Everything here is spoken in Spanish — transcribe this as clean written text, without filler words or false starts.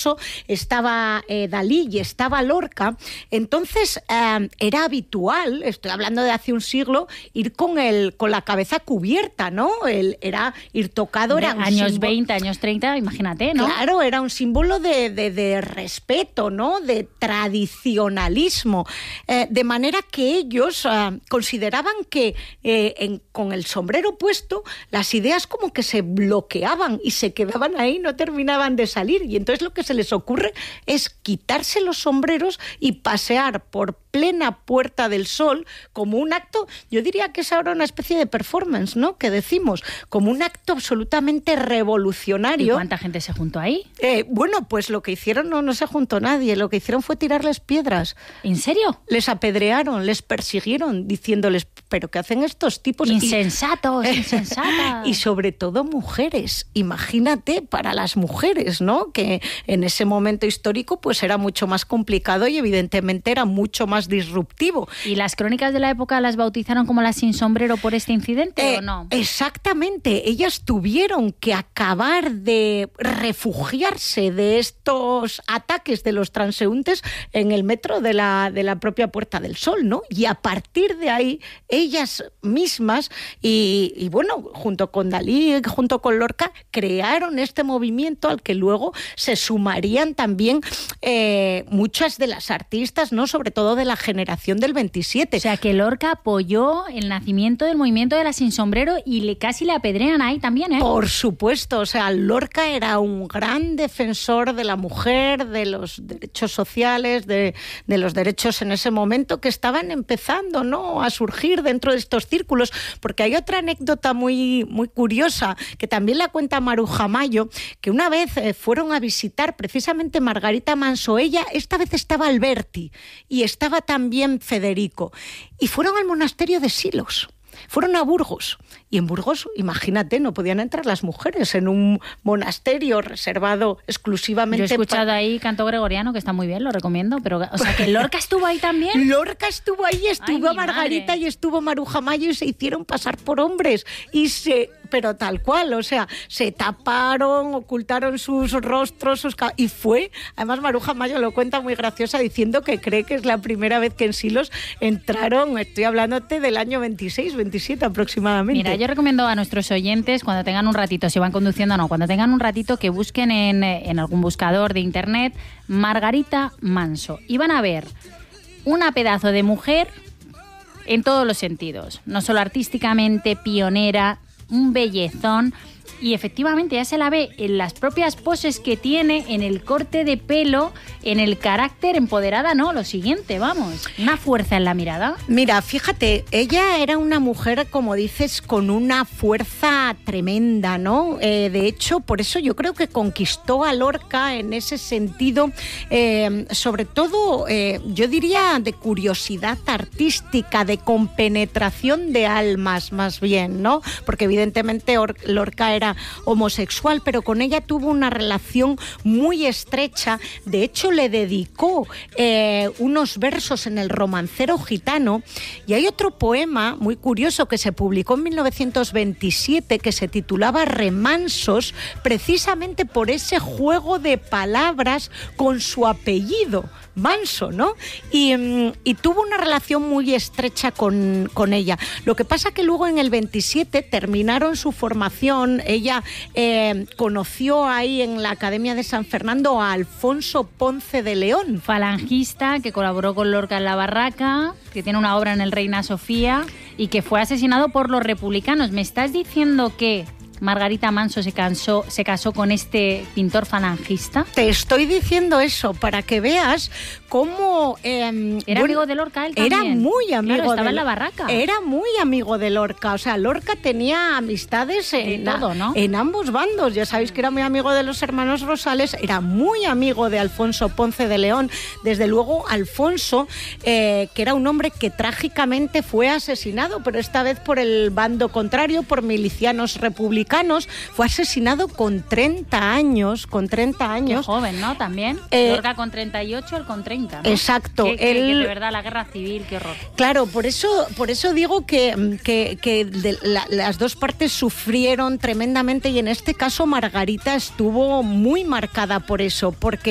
Manso, estaba Dalí y estaba Lorca. Entonces era habitual, estoy hablando de hace un siglo, ir con la cabeza cubierta, ¿no? Era ir tocado, era un años símbolo, 20, años 30, imagínate, ¿no? Claro, era un símbolo de respeto, ¿no? De tradicionalismo. De manera que ellos consideraban que con el sombrero puesto las ideas como que se bloqueaban y se quedaban ahí, no terminaban de salir. Y entonces lo que se les ocurre es quitarse los sombreros y pasear por plena Puerta del Sol como un acto, yo diría que es ahora una especie de performance, ¿no? Que decimos, como un acto absolutamente revolucionario. ¿Y cuánta gente se juntó ahí? Bueno, pues lo que hicieron no se juntó nadie, lo que hicieron fue tirarles piedras. ¿En serio? Les apedrearon, les persiguieron, diciéndoles, ¿pero qué hacen estos tipos? Insensatos, insensatas. Y sobre todo mujeres, imagínate, para las mujeres, ¿no? Que en ese momento histórico pues era mucho más complicado y evidentemente era mucho más disruptivo. ¿Y las crónicas de la época las bautizaron como las sin sombrero por este incidente o no? Exactamente, ellas tuvieron que acabar de refugiarse de estos ataques de los transeúntes en el metro de la propia Puerta del Sol, ¿no? Y a partir de ahí, ellas mismas y bueno, junto con Dalí, junto con Lorca, crearon este movimiento al que luego se sumarían también muchas de las artistas, ¿no? Sobre todo de la generación del 27. O sea, que Lorca apoyó el nacimiento del movimiento de la sin sombrero y casi le apedrean ahí también, ¿eh? Por supuesto, o sea, Lorca era un gran defensor de la mujer, de los derechos sociales, de los derechos en ese momento que estaban empezando, ¿no?, a surgir dentro de estos círculos, porque hay otra anécdota muy, muy curiosa que también la cuenta Maruja Mayo, que una vez fueron a visitar precisamente Margarita Manso. Ella esta vez estaba Alberti y estaba también Federico, y fueron al monasterio de Silos. Fueron a Burgos, y en Burgos, imagínate, no podían entrar las mujeres en un monasterio reservado exclusivamente... Yo he escuchado ahí canto gregoriano, que está muy bien, lo recomiendo, pero, o sea, que Lorca estuvo ahí también. Lorca estuvo ahí, estuvo Margarita y estuvo Maruja Mayo, y se hicieron pasar por hombres, pero tal cual, o sea, se taparon, ocultaron sus rostros, y fue, además Maruja Mayo lo cuenta muy graciosa, diciendo que cree que es la primera vez que en Silos entraron, estoy hablándote del año 26, 27 aproximadamente. Mira, yo recomiendo a nuestros oyentes, cuando tengan un ratito, si van conduciendo o no, cuando tengan un ratito, que busquen en algún buscador de internet Margarita Manso, y van a ver una pedazo de mujer en todos los sentidos, no solo artísticamente, pionera, un bellezón, y efectivamente ya se la ve en las propias poses que tiene, en el corte de pelo, en el carácter, empoderada, no, lo siguiente, vamos, una fuerza en la mirada. Mira, fíjate, ella era una mujer, como dices, con una fuerza tremenda, ¿no? De hecho, por eso yo creo que conquistó a Lorca en ese sentido, sobre todo, yo diría, de curiosidad artística, de compenetración de almas, más bien, ¿no? Porque evidentemente Lorca era homosexual, pero con ella tuvo una relación muy estrecha. De hecho, le dedicó unos versos en el Romancero Gitano, y hay otro poema muy curioso que se publicó en 1927 que se titulaba Remansos, precisamente por ese juego de palabras con su apellido, Manso, ¿no? Y tuvo una relación muy estrecha con ella. Lo que pasa que luego en el 27 terminaron su formación. Ella conoció ahí en la Academia de San Fernando a Alfonso Ponce de León, falangista que colaboró con Lorca en La Barraca, que tiene una obra en el Reina Sofía y que fue asesinado por los republicanos. ¿Me estás diciendo que Margarita Manso se casó con este pintor falangista? Te estoy diciendo eso para que veas cómo... ¿Era amigo de Lorca él también? Era muy amigo. Claro, estaba en La Barraca. Era muy amigo de Lorca. O sea, Lorca tenía amistades en ambos bandos. Ya sabéis que era muy amigo de los hermanos Rosales, era muy amigo de Alfonso Ponce de León. Desde luego, Alfonso, que era un hombre que trágicamente fue asesinado, pero esta vez por el bando contrario, por milicianos republicanos. Fue asesinado con 30 años. Qué joven, ¿no? También. Lorca con 38, él con 30, ¿no? Exacto. Que de verdad, la guerra civil, qué horror. Claro, por eso digo que las dos partes sufrieron tremendamente, y en este caso Margarita estuvo muy marcada por eso, porque